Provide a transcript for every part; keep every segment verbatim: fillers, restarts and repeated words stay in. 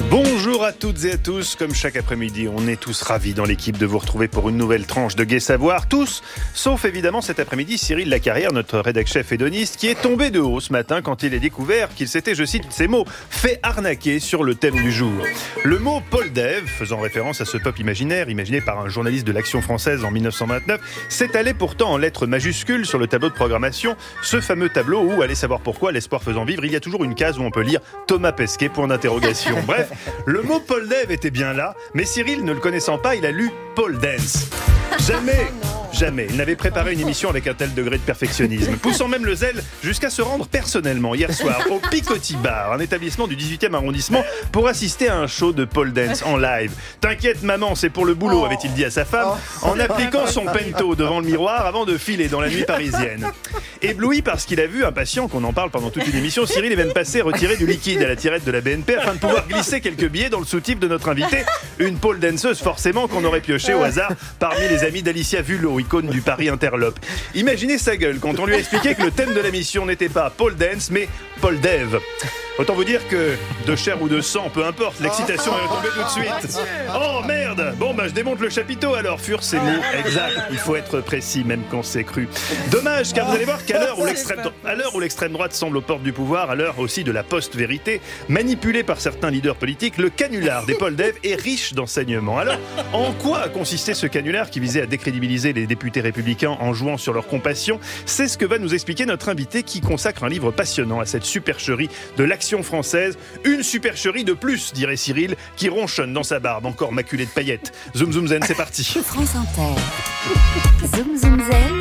Bonjour à toutes et à tous, comme chaque après-midi, on est tous ravis dans l'équipe de vous retrouver pour une nouvelle tranche de Gai Savoir, tous, sauf évidemment cet après-midi Cyril Lacarrière, notre rédac-chef hédoniste, qui est tombé de haut ce matin quand il a découvert qu'il s'était, je cite ces mots, fait arnaquer sur le thème du jour. Le mot Poldev, faisant référence à ce peuple imaginaire, imaginé par un journaliste de l'Action française en dix-neuf cent vingt-neuf, s'étalait pourtant en lettres majuscules sur le tableau de programmation, ce fameux tableau où, allez savoir pourquoi, l'espoir faisant vivre, il y a toujours une case où on peut lire Thomas Pesquet, point d'interrogation. Bref, le mot Poldev était bien là, mais Cyril, ne le connaissant pas, il a lu Pole Dance. Jamais, jamais, il n'avait préparé une émission avec un tel degré de perfectionnisme, poussant même le zèle jusqu'à se rendre personnellement hier soir au Picoty Bar, un établissement du dix-huitième arrondissement, pour assister à un show de pole dance en live. T'inquiète maman, c'est pour le boulot, avait-il dit à sa femme, en appliquant son pento devant le miroir avant de filer dans la nuit parisienne. Ébloui parce qu'il a vu un patient, qu'on en parle pendant toute une émission, Cyril est même passé retirer du liquide à la tirette de la B N P afin de pouvoir glisser quelques billets dans le soutif de notre invité, une pole danseuse forcément qu'on aurait pioché au hasard parmi les amis d'Alicia Vulot, icône du Paris Interlope. Imaginez sa gueule quand on lui a expliqué que le thème de la mission n'était pas pole dance mais pole dev. Autant vous dire que de chair ou de sang, peu importe, l'excitation est retombée tout de suite. Oh merde! Bon bah je démonte le chapiteau alors, furent ces mots exacts. Il faut être précis même quand c'est cru. Dommage, car vous allez voir qu'à l'heure où l'extrême, à l'heure où l'extrême droite semble aux portes du pouvoir, à l'heure aussi de la post-vérité, manipulée par certains leaders politiques, le canular des Poldev est riche d'enseignements. Alors, en quoi a consisté ce canular qui visait à décrédibiliser les députés républicains en jouant sur leur compassion? C'est ce que va nous expliquer notre invité qui consacre un livre passionnant à cette supercherie de l'Action française. Une supercherie de plus, dirait Cyril, qui ronchonne dans sa barbe, encore maculée de paillettes. Zoom Zoom Zen, c'est parti. France Inter. Zoom Zoom Zen.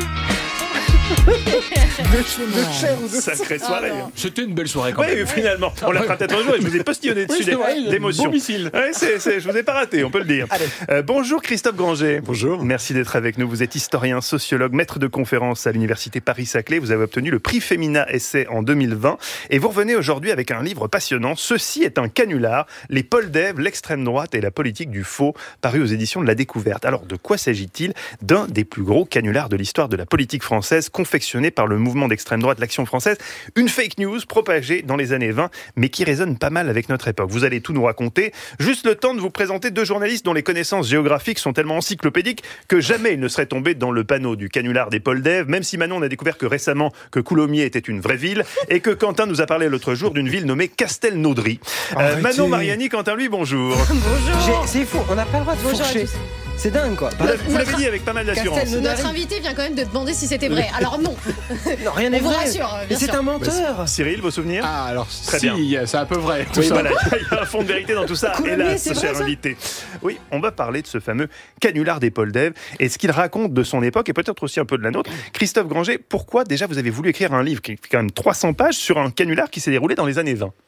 De chair ou de sacrée soirée. Ah C'était une belle soirée quand oui, même. finalement. On la fera peut-être un jour et je vous ai postillonné dessus oui, d'émotion. Ouais, c'est, c'est, je vous ai pas raté, on peut le dire. Euh, bonjour Christophe Granger. Bonjour. Merci d'être avec nous. Vous êtes historien, sociologue, maître de conférences à l'université Paris-Saclay. Vous avez obtenu le prix Femina Essai en deux mille vingt et vous revenez aujourd'hui avec un livre passionnant. Ceci est un canular, les Poldev, l'extrême droite et la politique du faux, paru aux éditions de La Découverte. Alors de quoi s'agit-il? D'un des plus gros canulars de l'histoire de la politique française, confectionné par le mouvement d'extrême droite l'Action française, une fake news propagée dans les années vingt, mais qui résonne pas mal avec notre époque. Vous allez tout nous raconter. Juste le temps de vous présenter deux journalistes dont les connaissances géographiques sont tellement encyclopédiques que jamais ils ne seraient tombés dans le panneau du canular des Poldev, même si Manon a découvert que récemment que Coulommiers était une vraie ville et que Quentin nous a parlé l'autre jour d'une ville nommée Castelnaudry. Euh, Manon Mariani, Quentin lui, bonjour. Bonjour. C'est fou, on n'a pas le droit de Bonjour fourcher. C'est dingue quoi. Vous l'avez, vous l'avez dit avec pas mal d'assurance. Notre invité vient quand même de demander si c'était vrai. Alors non. Non, rien n'est On vous vrai. rassure, bien Mais c'est sûr. un menteur. Cyril, vos souvenirs? Ah alors Très si, bien. c'est un peu vrai. Tout Oui, ça. voilà, il y a un fond de vérité dans tout ça, Coulommiers, hélas, c'est vrai, cher ça invité. Oui, on va parler de ce fameux canular des Poldev et ce qu'il raconte de son époque et peut-être aussi un peu de la nôtre. Christophe Granger, pourquoi déjà vous avez voulu écrire un livre qui fait quand même trois cents pages sur un canular qui s'est déroulé dans les années vingt?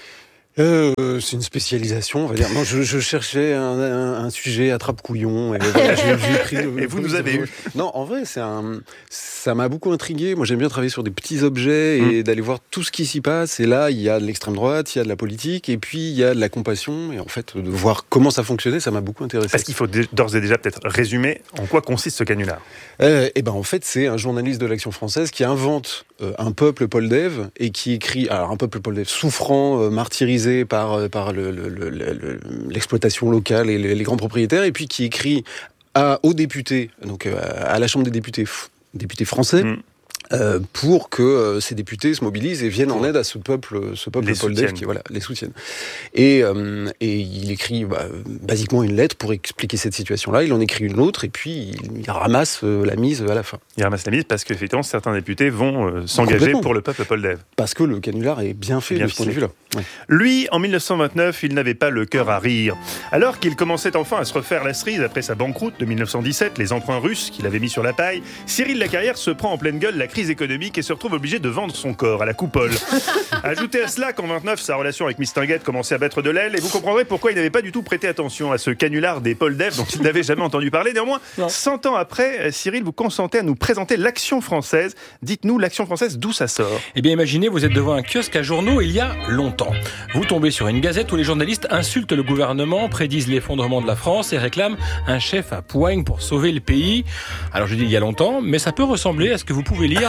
Euh, c'est une spécialisation, on va dire. Non, je, je cherchais un, un, un sujet attrape-couillon et, voilà, j'ai, j'ai pris le, et vous nous avez eu. Non, en vrai, c'est un, ça m'a beaucoup intrigué. Moi, j'aime bien travailler sur des petits objets et mmh. d'aller voir tout ce qui s'y passe. Et là, il y a de l'extrême droite, il y a de la politique, et puis il y a de la compassion. Et en fait, de voir comment ça fonctionnait, ça m'a beaucoup intéressé. Parce qu'il faut d'ores et déjà peut-être résumer en quoi consiste ce canular. Euh, et ben, en fait, c'est un journaliste de l'Action française qui invente euh, un peuple Poldev et qui écrit, alors un peuple Poldev souffrant, euh, martyrisé par, par le, le, le, le, l'exploitation locale et les, les grands propriétaires, et puis qui écrit à, aux députés, donc à la Chambre des députés, députés français, mmh. euh, pour que euh, ces députés se mobilisent et viennent en aide à ce peuple, ce peuple Poldev qui voilà, les soutiennent. Et, euh, et il écrit bah, basiquement une lettre pour expliquer cette situation-là, il en écrit une autre, et puis il, il ramasse euh, la mise à la fin. Il ramasse la mise parce qu'effectivement, certains députés vont euh, s'engager pour le peuple Poldev. Parce que le canular est bien fait bien de ce point de vue-là. Ouais. Lui, en dix-neuf cent vingt-neuf, il n'avait pas le cœur à rire. Alors qu'il commençait enfin à se refaire la cerise après sa banqueroute de dix-neuf cent dix-sept, les emprunts russes qu'il avait mis sur la paille, Cyril Lacarrière se prend en pleine gueule la crise économique et se retrouve obligé de vendre son corps à la coupole. Ajoutez à cela qu'en vingt-neuf, sa relation avec Mistinguett commençait à battre de l'aile et vous comprendrez pourquoi il n'avait pas du tout prêté attention à ce canular des Poldev dont il n'avait jamais entendu parler. Néanmoins, non. cent ans après, Cyril, vous consentez à nous présenter l'Action française. Dites-nous, l'Action française, d'où ça sort? Eh bien, imaginez, vous êtes devant un kiosque à journaux il y a longtemps. Vous tombez sur une gazette où les journalistes insultent le gouvernement, prédisent l'effondrement de la France et réclament un chef à poigne pour sauver le pays. Alors je dis il y a longtemps, mais ça peut ressembler à ce que vous pouvez lire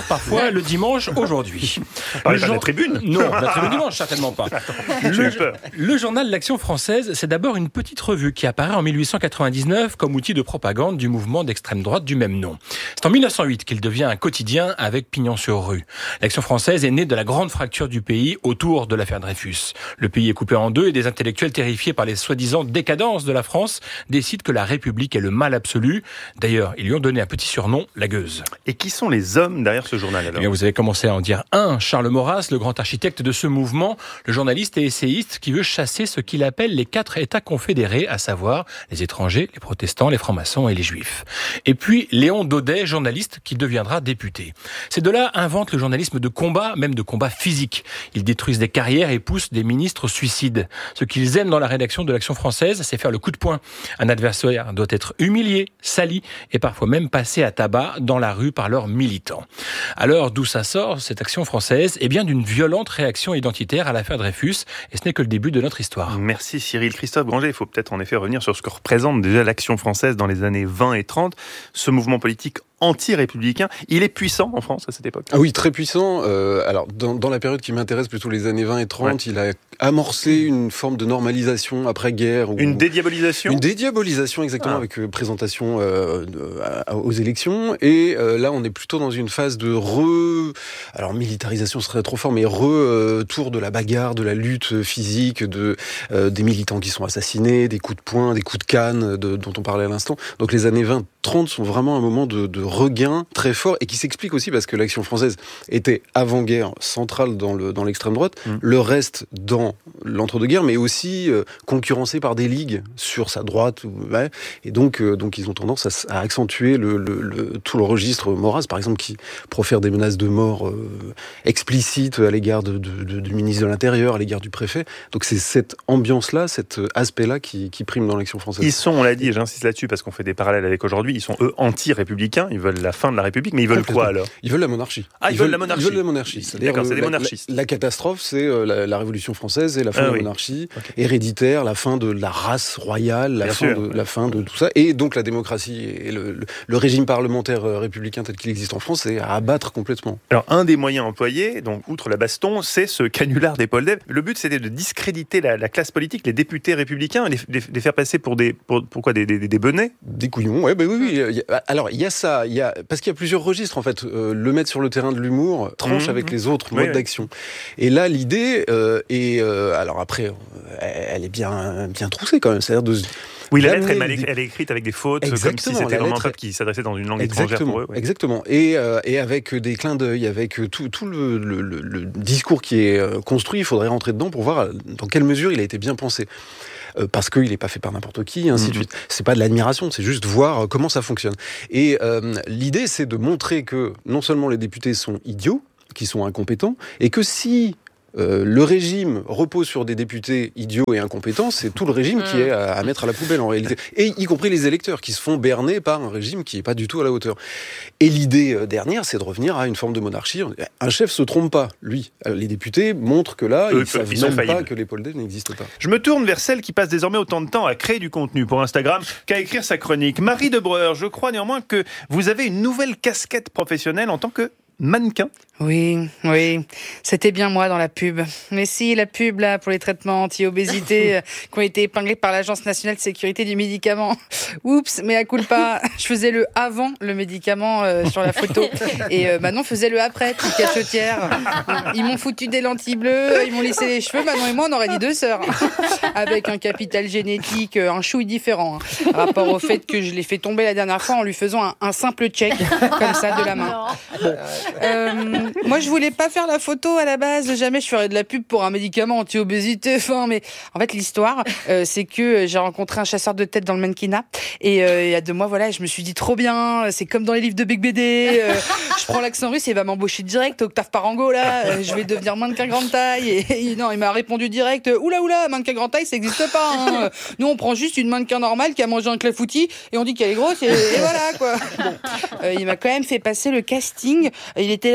perd parfois le dimanche aujourd'hui. Parlez pas de la tribune ? Non, la tribune dimanche, certainement pas. Le, le journal L'Action française, c'est d'abord une petite revue qui apparaît en dix-huit cent quatre-vingt-dix-neuf comme outil de propagande du mouvement d'extrême droite du même nom. C'est en mille neuf cent huit qu'il devient un quotidien avec pignon sur rue. L'Action française est née de la grande fracture du pays autour de l'affaire Dreyfus. Le pays est coupé en deux et des intellectuels terrifiés par les soi-disant décadences de la France décident que la République est le mal absolu. D'ailleurs, ils lui ont donné un petit surnom, la gueuse. Et qui sont les hommes derrière ce journal alors ? Eh bien, vous avez commencé à en dire un. Charles Maurras, le grand architecte de ce mouvement, le journaliste et essayiste qui veut chasser ce qu'il appelle les quatre États confédérés, à savoir les étrangers, les protestants, les francs-maçons et les juifs. Et puis Léon Daudet, journaliste qui deviendra député. Ces deux-là inventent le journalisme de combat, même de combat physique. Ils détruisent des carrières et poussent des ministres au suicide. Ce qu'ils aiment dans la rédaction de l'Action française, c'est faire le coup de poing. Un adversaire doit être humilié, sali et parfois même passé à tabac dans la rue par leurs militants. Alors d'où ça sort, cette Action française ? Eh bien d'une violente réaction identitaire à l'affaire Dreyfus, et ce n'est que le début de notre histoire. Merci Cyril. Christophe Granger, il faut peut-être en effet revenir sur ce que représente déjà l'Action française dans les années vingt et trente, ce mouvement politique anti-républicain. Il est puissant en France à cette époque. Ah oui, très puissant. Euh, alors, dans, dans la période qui m'intéresse, plutôt les années vingt et trente, ouais. Il a amorcé une forme de normalisation après-guerre. Où, une dédiabolisation Une dédiabolisation, exactement, ah. avec euh, présentation euh, de, à, aux élections. Et euh, là, on est plutôt dans une phase de re... Alors, militarisation serait trop fort, mais retour euh, de la bagarre, de la lutte physique, de, euh, des militants qui sont assassinés, des coups de poing, des coups de canne, de, dont on parlait à l'instant. Donc, les années vingt trente sont vraiment un moment de, de regain très fort et qui s'explique aussi parce que l'Action française était avant-guerre centrale dans, le, dans l'extrême droite, mmh. le reste dans l'entre-deux-guerres, mais aussi euh, concurrencé par des ligues sur sa droite. Ouais, et donc, euh, donc ils ont tendance à, à accentuer le, le, le, tout le registre Maurras, par exemple, qui profère des menaces de mort euh, explicites à l'égard de, de, de, du ministre de l'Intérieur, à l'égard du préfet. Donc c'est cette ambiance-là, cet aspect-là qui, qui prime dans l'Action française. Ils sont, on l'a dit, et j'insiste là-dessus parce qu'on fait des parallèles avec aujourd'hui, ils sont eux anti-républicains, ils veulent la fin de la République, mais ils veulent quoi alors ? Ils veulent la monarchie. Ah, ils, ils veulent, veulent la monarchie. Ils veulent la monarchie. D'accord, c'est des la, monarchistes. La, la catastrophe, c'est euh, la, la Révolution française et la fin ah, de la oui. monarchie okay. héréditaire, la fin de la race royale, la fin, de, la fin de tout ça, et donc la démocratie et le, le, le régime parlementaire républicain tel qu'il existe en France, c'est à abattre complètement. Alors, un des moyens employés, donc outre la baston, c'est ce canular des Paul Dev. Le but, c'était de discréditer la, la classe politique, les députés républicains, les, les, les faire passer pour des, pour, pourquoi des, des, des benets ? Des couillons, ouais, bah oui, oui. Il y a, alors, il y a ça, il y a, parce qu'il y a plusieurs registres, en fait. Euh, le mettre sur le terrain de l'humour tranche mmh, avec les autres oui, modes oui. d'action. Et là, l'idée euh, est, euh, alors après, elle est bien, bien troussée quand même. C'est-à-dire de Oui, la lettre, elle, des... elle est écrite avec des fautes, exactement, comme si c'était vraiment lettre... un peuple qui s'adressait dans une langue exactement, étrangère pour eux. Ouais. Exactement. Et, euh, et avec des clins d'œil, avec tout, tout le, le, le, le discours qui est construit, il faudrait rentrer dedans pour voir dans quelle mesure il a été bien pensé. Euh, parce qu'il n'est pas fait par n'importe qui, et ainsi mm-hmm. de suite. C'est pas de l'admiration, c'est juste voir comment ça fonctionne. Et euh, l'idée, c'est de montrer que non seulement les députés sont idiots, qui sont incompétents, et que si Euh, le régime repose sur des députés idiots et incompétents, c'est tout le régime mmh. qui est à, à mettre à la poubelle en réalité. Et y compris les électeurs qui se font berner par un régime qui n'est pas du tout à la hauteur. Et l'idée euh, dernière, c'est de revenir à une forme de monarchie. Un chef se trompe pas, lui. Les députés montrent que là, Eux, ils ne savent même pas que les Paul Dev n'existent pas. Je me tourne vers celle qui passe désormais autant de temps à créer du contenu pour Instagram qu'à écrire sa chronique. Marie de Breuer, je crois néanmoins que vous avez une nouvelle casquette professionnelle en tant que mannequin. Oui, oui, c'était bien moi dans la pub. Mais si, la pub là pour les traitements anti-obésité euh, qui ont été épinglés par l'Agence nationale de sécurité du médicament. Oups, mais à culpa, je faisais le avant le médicament euh, sur la photo et euh, Manon faisait le après, petite cachetière. Ils m'ont foutu des lentilles bleues, ils m'ont lissé les cheveux. Manon et moi, on aurait dit deux sœurs avec un capital génétique, un chouille différent, hein, rapport au fait que je l'ai fait tomber la dernière fois en lui faisant un, un simple check comme ça de la main. Bon. Euh, moi, je voulais pas faire la photo à la base. Jamais je ferais de la pub pour un médicament anti-obésité. Enfin, mais en fait, l'histoire, euh, c'est que j'ai rencontré un chasseur de tête dans le mannequinat. Et euh, il y a deux mois, voilà, je me suis dit trop bien. C'est comme dans les livres de Big B D. Euh, je prends l'accent russe et il va m'embaucher direct. Octave Parango, là. Euh, je vais devenir mannequin grande taille. Et, et non, il m'a répondu direct. Oula, oula, mannequin grande taille, ça n'existe pas. Hein. Nous, on prend juste une mannequin normale qui a mangé un clafoutis et on dit qu'elle est grosse. Et, et voilà, quoi. Bon. Euh, il m'a quand même fait passer le casting. Il était là, mets-toi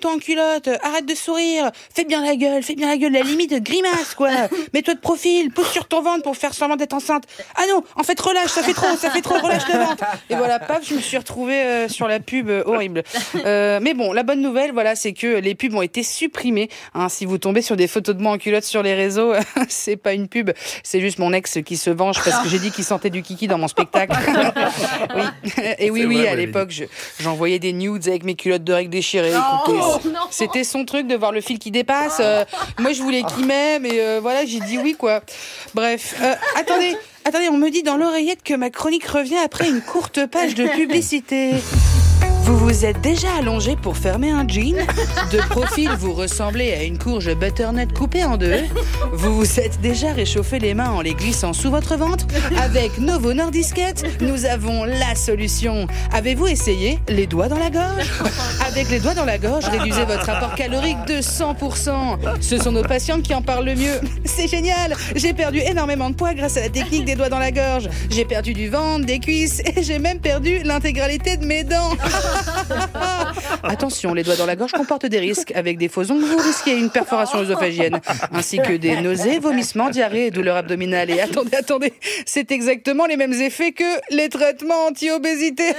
toi en culotte, arrête de sourire, fais bien la gueule, fais bien la gueule, la limite grimace quoi. Mets-toi de profil, pousse sur ton ventre pour faire semblant d'être enceinte. Ah non, en fait relâche, ça fait trop, ça fait trop, relâche le ventre. Et voilà, paf, je me suis retrouvée euh, sur la pub euh, horrible. Euh, mais bon, la bonne nouvelle, voilà, c'est que les pubs ont été supprimées. Hein, si vous tombez sur des photos de moi en culotte sur les réseaux, c'est pas une pub, c'est juste mon ex qui se venge parce que j'ai dit qu'il sentait du kiki dans mon spectacle. Oui. Et oui, oui, à l'époque, je, j'envoyais des nudes avec mes culottes de règles déchirées. Écoutez, Oh, non. c'était son truc de voir le fil qui dépasse. Euh, moi, je voulais qu'il m'aime et euh, voilà, j'ai dit oui, quoi. Bref, euh, attendez, attendez, on me dit dans l'oreillette que ma chronique revient après une courte page de publicité. Vous vous êtes déjà allongé pour fermer un jean? De profil, vous ressemblez à une courge butternut coupée en deux. Vous vous êtes déjà réchauffé les mains en les glissant sous votre ventre? Avec Novo Nordisquette, nous avons la solution. Avez-vous essayé les doigts dans la gorge? Avec les doigts dans la gorge, réduisez votre apport calorique de cent pour cent. Ce sont nos patientes qui en parlent le mieux. C'est génial! J'ai perdu énormément de poids grâce à la technique des doigts dans la gorge. J'ai perdu du ventre, des cuisses et j'ai même perdu l'intégralité de mes dents. Attention, les doigts dans la gorge comportent des risques. Avec des faux ongles, vous risquez une perforation œsophagienne, ainsi que des nausées, vomissements, diarrhée et douleurs abdominales. Et attendez, attendez, c'est exactement les mêmes effets que les traitements anti-obésité.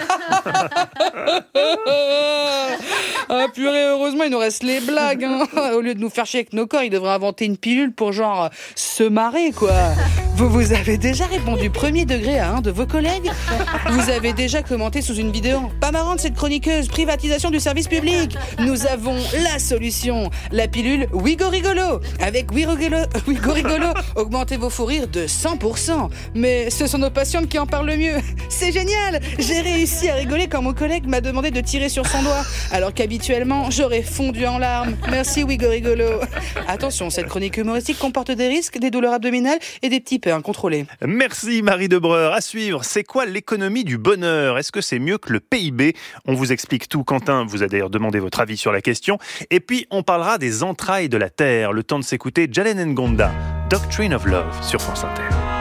Ah purée, heureusement, il nous reste les blagues. Hein. Au lieu de nous faire chier avec nos corps, ils devraient inventer une pilule pour genre euh, se marrer, quoi. Vous vous avez déjà répondu premier degré à un de vos collègues? Vous avez déjà commenté sous une vidéo? Pas marrante cette chroniqueuse, privatisation du service public. Nous avons la solution, la pilule Wigo Rigolo. Avec Wigo Rigolo, augmentez vos fous rires de cent pour cent. Mais ce sont nos patientes qui en parlent le mieux. C'est génial, j'ai réussi à rigoler quand mon collègue m'a demandé de tirer sur son doigt, alors qu'habituellement j'aurais fondu en larmes. Merci Wigo Rigolo. Attention, cette chronique humoristique comporte des risques, des douleurs abdominales et des petits pains incontrôlés. Merci Marie Debreur. À suivre, c'est quoi l'économie du bonheur? Est-ce que c'est mieux que le P I B? On vous explique tout. Quentin vous a d'ailleurs demandé votre avis sur la question. Et puis, on parlera des entrailles de la Terre. Le temps de s'écouter Jalen Ngonda, Doctrine of Love sur France Inter.